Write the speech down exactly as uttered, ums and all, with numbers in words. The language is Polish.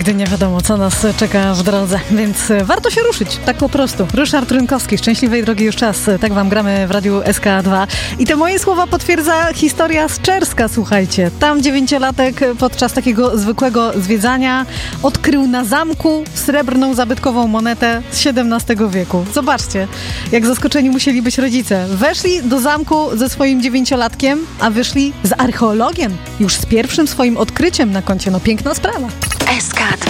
Nigdy nie wiadomo, co nas czeka w drodze, więc warto się ruszyć, tak po prostu. Ryszard Rynkowski, Szczęśliwej drogi już czas, tak wam gramy w Radiu S K dwa. I te moje słowa potwierdza historia z Czerska, słuchajcie. Tam dziewięciolatek podczas takiego zwykłego zwiedzania odkrył na zamku srebrną zabytkową monetę z siedemnastego wieku. Zobaczcie, jak zaskoczeni musieli być rodzice. Weszli do zamku ze swoim dziewięciolatkiem, a wyszli z archeologiem, już z pierwszym swoim odkryciem na koncie. No piękna sprawa. S K dwa.